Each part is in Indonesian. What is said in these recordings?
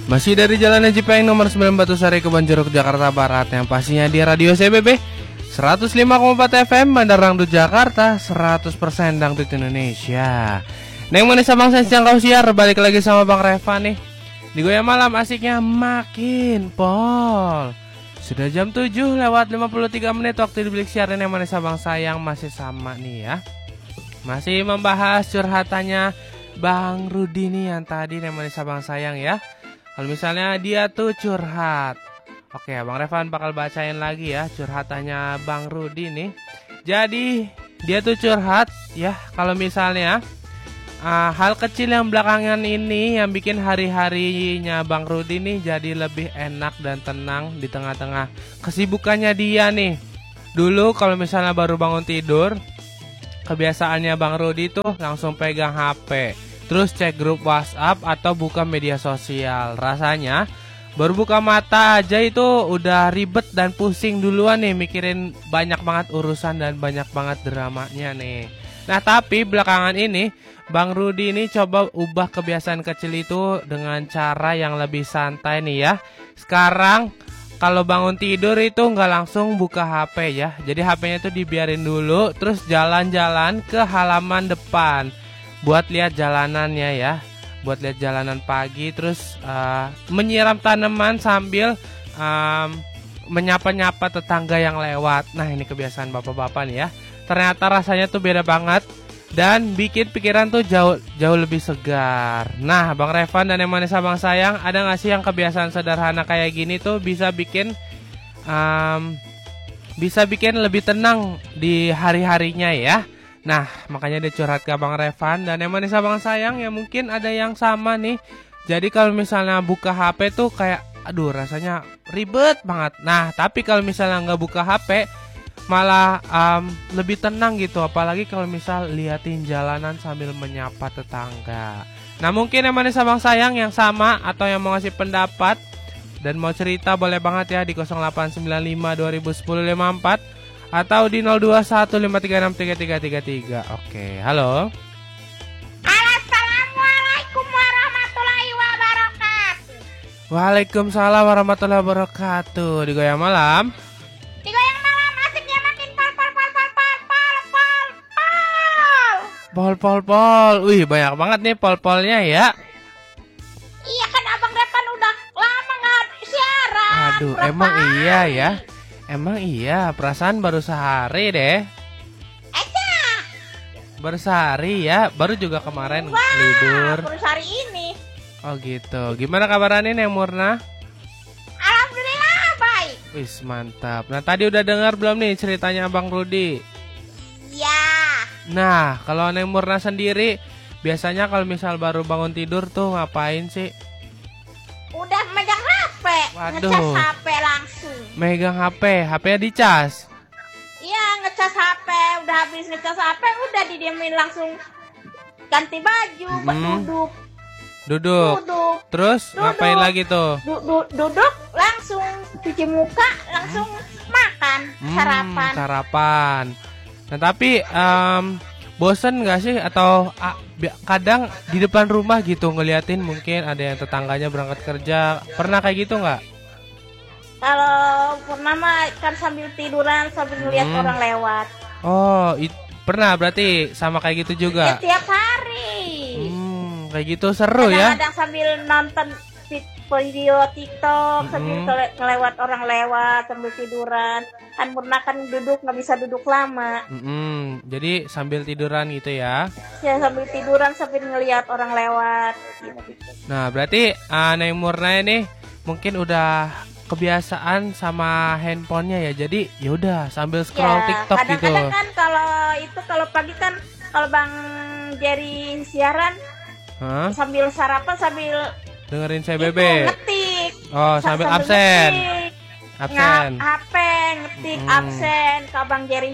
Masih dari Jalan Haji Pahing nomor 9 Batusari, Kebon Jeruk, Jakarta Barat. Yang pastinya di Radio CBB 105,4 FM Bandar Dangdut Jakarta, 100% Dangdut Indonesia. Neng manis abang senjang kau siar, balik lagi sama Bang Reva nih. Di Goyang Malam asiknya makin pol. Sudah jam 7 lewat 53 menit waktu di Blik Siaran yang manis abang sayang masih sama nih ya. Masih membahas curhatannya Bang Rudi nih yang tadi yang manis abang sayang ya. Kalau misalnya dia tuh curhat, oke, Bang Revan bakal bacain lagi ya curhatannya Bang Rudi nih. Jadi dia tuh curhat ya, kalau misalnya hal kecil yang belakangan ini yang bikin hari-harinya Bang Rudi nih jadi lebih enak dan tenang di tengah-tengah kesibukannya dia nih. Dulu kalau misalnya baru bangun tidur, kebiasaannya Bang Rudi tuh langsung pegang HP, terus cek grup WhatsApp atau buka media sosial. Rasanya baru buka mata aja itu udah ribet dan pusing duluan nih, mikirin banyak banget urusan dan banyak banget dramanya nih. Nah tapi belakangan ini Bang Rudi ini coba ubah kebiasaan kecil itu dengan cara yang lebih santai nih ya. Sekarang kalau bangun tidur itu nggak langsung buka HP ya. Jadi HP-nya itu dibiarin dulu, terus jalan-jalan ke halaman depan buat lihat jalanannya ya, buat lihat jalanan pagi, terus menyiram tanaman sambil menyapa-nyapa tetangga yang lewat. Nah ini kebiasaan bapak-bapak nih ya. Ternyata rasanya tuh beda banget dan bikin pikiran tuh jauh lebih segar. Nah Bang Revan dan yang manis abang sayang, ada nggak sih yang kebiasaan sederhana kayak gini tuh bisa bikin lebih tenang di hari-harinya ya. Nah makanya dia curhat ke Bang Revan dan yang manis abang sayang ya, mungkin ada yang sama nih. Jadi kalau misalnya buka HP tuh kayak aduh rasanya ribet banget. Nah tapi kalau misalnya nggak buka HP malah lebih tenang gitu. Apalagi kalau misal liatin jalanan sambil menyapa tetangga. Nah mungkin yang manis abang sayang yang sama atau yang mau ngasih pendapat dan mau cerita boleh banget ya di 0895 2010 54 atau di 0215363333. Oke, halo. Assalamualaikum warahmatullahi wabarakatuh. Waalaikumsalam warahmatullahi wabarakatuh. Di Goyang Malam. Di Goyang Malam asiknya makin pol. Pol. Wih, banyak banget nih pol-polnya ya. Iya kan Abang Revan udah lama nggak siaran. Aduh, emang iya ya. Emang iya, perasaan baru sehari deh. Baru sehari ya, baru juga kemarin libur. Baru hari ini. Oh gitu. Gimana kabarannya Neng Murna? Alhamdulillah baik. Wis mantap. Nah tadi udah dengar belum nih ceritanya Abang Rudi? Ya. Nah kalau Neng Murna sendiri biasanya kalau misal baru bangun tidur tuh ngapain sih? Udah megang HP. Waduh. Ngecas HP langsung. Megang HP-nya dicas? Iya ngecas HP. Udah habis ngecas HP udah didiemin langsung ganti baju, Duduk. Terus ngapain lagi tuh? Duduk langsung cuci muka, langsung makan, sarapan. Nah tapi bosen gak sih? Atau kadang di depan rumah gitu ngeliatin mungkin ada yang tetangganya berangkat kerja. Pernah kayak gitu gak? Kalau pernah mah kan sambil tiduran, sambil ngeliat orang lewat. Oh pernah berarti sama kayak gitu juga? Ya tiap hari. Kayak gitu seru ya? Kadang-kadang sambil nonton video TikTok, sambil kelewat orang lewat, sambil tiduran. Kan Murna kan duduk, nggak bisa duduk lama. Jadi sambil tiduran gitu ya? Ya sambil tiduran, sambil ngelihat orang lewat gitu. Nah berarti Neng Murna ini mungkin udah kebiasaan sama handphonenya ya. Jadi yaudah sambil scroll TikTok gitu. Kadang-kadang kan kalau pagi kan kalau Bang Jerry siaran sambil sarapan sambil dengerin CBB. Ngetik. Oh, sambil absen. HP ngetik absen ke Bang Jerry.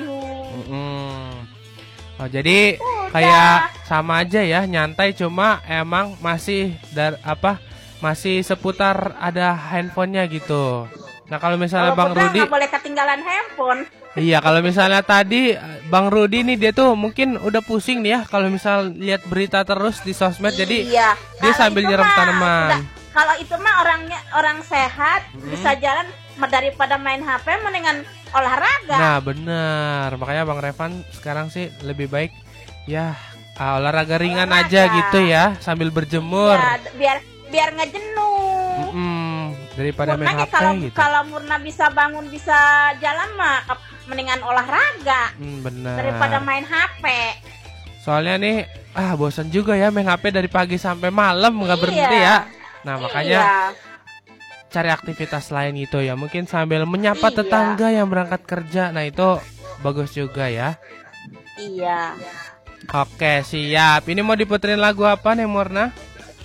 Oh, jadi kayak sama aja ya, nyantai, cuma emang masih masih seputar ada handphonenya gitu. Nah, kalau misalnya Bang Rudi nggak boleh ketinggalan handphone. Iya, kalau misalnya tadi Bang Rudi nih dia tuh mungkin udah pusing nih ya kalau misal lihat berita terus di sosmed, jadi dia sambil nyiram tanaman. kalau itu mah orang sehat bisa jalan daripada main HP mendingan olahraga. Nah bener, makanya Bang Revan sekarang sih lebih baik ya olahraga ringan aja gitu ya sambil berjemur. Ya, biar nggak jenuh. Daripada main HP gitu. Kalau Murna bisa bangun bisa jalan mah mendingan olahraga daripada main HP. Soalnya nih bosan juga ya main HP dari pagi sampai malam nggak berhenti ya. Nah makanya cari aktivitas lain gitu ya. Mungkin sambil menyapa tetangga yang berangkat kerja. Nah itu bagus juga ya. Iya. Oke siap. Ini mau diputerin lagu apa nih Murna?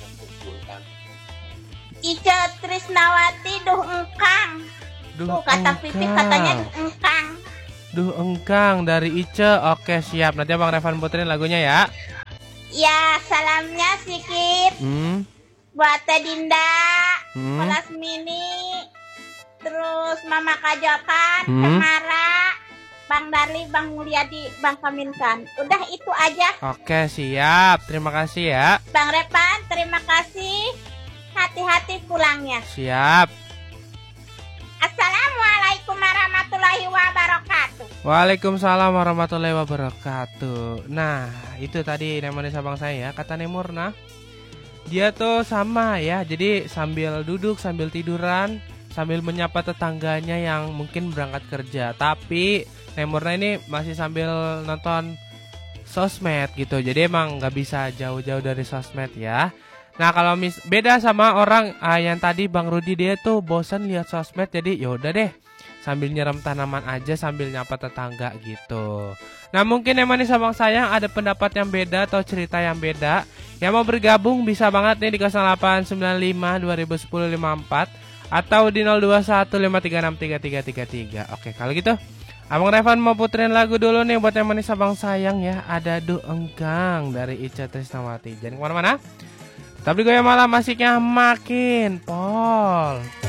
Ica Trisnawati Duh Engkang. Tuh kata Pipi katanya engkang. Duh engkang dari Ice. Oke siap. Nanti Bang Revan puterin lagunya ya. Ya salamnya sikit buat Teh Dinda, Kelas Mini, terus Mama Kajokan, Cemara, Bang Darli, Bang Mulyadi, Bang Kaminkan. Udah itu aja. Oke siap. Terima kasih ya Bang Revan, terima kasih. Hati-hati pulangnya. Siap. Assalamualaikum warahmatullahi wabarakatuh. Waalaikumsalam warahmatullahi wabarakatuh. Nah itu tadi namanya sabang saya ya. Kata Murna dia tuh sama ya. Jadi sambil duduk, sambil tiduran, sambil menyapa tetangganya yang mungkin berangkat kerja. Tapi Murna ini masih sambil nonton sosmed gitu. Jadi emang gak bisa jauh-jauh dari sosmed ya. Nah kalau beda sama orang yang tadi Bang Rudi, dia tuh bosan lihat sosmed. Jadi yaudah deh sambil nyiram tanaman aja sambil nyapa tetangga gitu. Nah mungkin emang nih Sabang Sayang ada pendapat yang beda atau cerita yang beda. Yang mau bergabung bisa banget nih di 0895 2010 54 atau di 0215363333. Oke kalau gitu Abang Revan mau puterin lagu dulu nih buat yang manis Sabang Sayang ya. Ada Duh Engkang dari Ica Trisnawati. Jangan kemana-mana. Tapi gue malah masiknya makin pol.